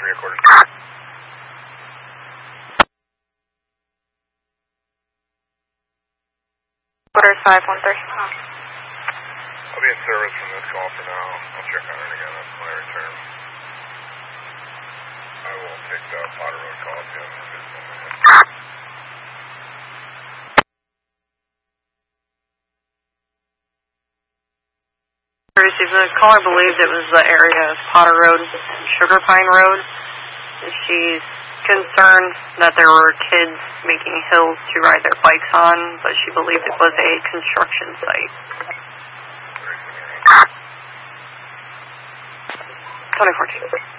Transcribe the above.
recorded. Quarters 513. I'll be in service from this call for now. I'll check on it again when I return. I will take the Potter Road call again. The caller believed it was the area of Potter Road, Sugar Pine Road. She's concerned that there were kids making hills to ride their bikes on, but she believed it was a construction site. 2014.